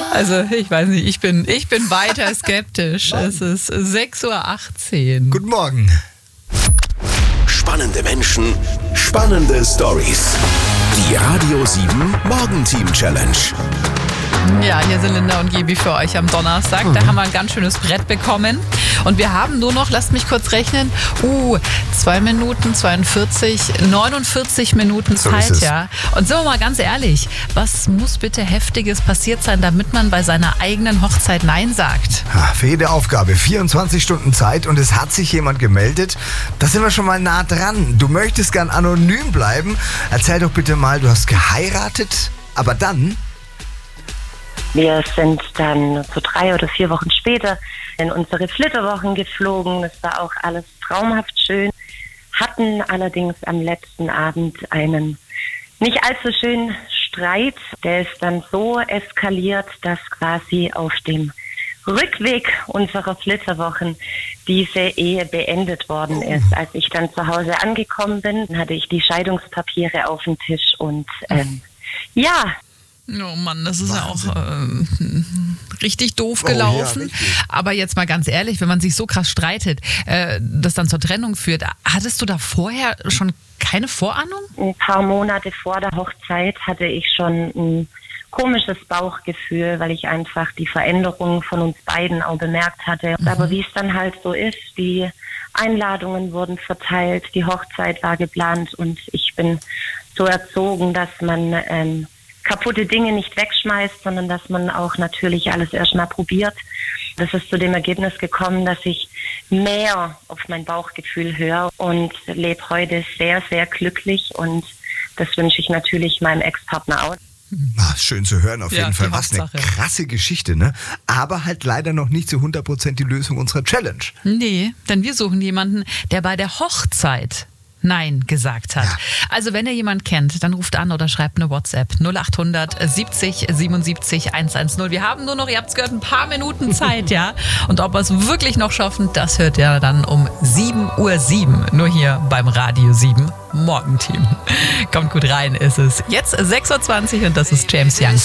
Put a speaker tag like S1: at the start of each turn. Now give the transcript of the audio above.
S1: Also ich weiß nicht, ich bin weiter skeptisch. Es ist 6:18 Uhr.
S2: Guten Morgen.
S3: Spannende Menschen, spannende Stories. Die Radio 7 Morgenteam Challenge.
S1: Ja, hier sind Linda und Gibi für euch am Donnerstag. Da haben wir ein ganz schönes Brett bekommen. Und wir haben nur noch, lasst mich kurz rechnen, 2 Minuten 42, 49 Minuten
S2: So
S1: Zeit,
S2: ist es.
S1: ja. Und sind wir mal ganz ehrlich, was muss bitte Heftiges passiert sein, damit man bei seiner eigenen Hochzeit Nein sagt?
S2: Für jede Aufgabe 24 Stunden Zeit und es hat sich jemand gemeldet. Da sind wir schon mal nah dran. Du möchtest gern anonym bleiben. Erzähl doch bitte mal, du hast geheiratet, aber dann...
S4: Wir sind dann so 3 oder 4 Wochen später in unsere Flitterwochen geflogen. Es war auch alles traumhaft schön. Hatten allerdings am letzten Abend einen nicht allzu schönen Streit. Der ist dann so eskaliert, dass quasi auf dem Rückweg unserer Flitterwochen diese Ehe beendet worden ist. Als ich dann zu Hause angekommen bin, hatte ich die Scheidungspapiere auf dem Tisch und ja...
S1: Oh Mann, das ist
S2: Wahnsinn.
S1: ja auch richtig doof
S2: Oh ja,
S1: gelaufen.
S2: richtig.
S1: Aber jetzt mal ganz ehrlich, wenn man sich so krass streitet, das dann zur Trennung führt, hattest du da vorher schon keine Vorahnung?
S4: Ein paar Monate vor der Hochzeit hatte ich schon ein komisches Bauchgefühl, weil ich einfach die Veränderungen von uns beiden auch bemerkt hatte. Aber wie es dann halt so ist, die Einladungen wurden verteilt, die Hochzeit war geplant und ich bin so erzogen, dass man kaputte Dinge nicht wegschmeißt, sondern dass man auch natürlich alles erstmal probiert. Das ist zu dem Ergebnis gekommen, dass ich mehr auf mein Bauchgefühl höre und lebe heute sehr, sehr glücklich und das wünsche ich natürlich meinem Ex-Partner auch.
S2: Schön zu hören auf
S1: Ja,
S2: jeden Fall.
S1: die
S2: Was eine
S1: Hauptsache.
S2: krasse Geschichte, ne? Aber halt leider noch nicht zu 100% die Lösung unserer Challenge.
S1: Nee, denn wir suchen jemanden, der bei der Hochzeit Nein gesagt hat.
S2: Ja.
S1: Also wenn ihr jemanden kennt, dann ruft an oder schreibt eine WhatsApp 0800 70 77 110. Wir haben nur noch, ihr habt es gehört, ein paar Minuten Zeit, ja. Und ob wir es wirklich noch schaffen, das hört ihr dann um 7:07 Uhr. Nur hier beim Radio 7 Morgenteam. Kommt gut rein, ist es. Jetzt 6:20 Uhr und das ist James Young.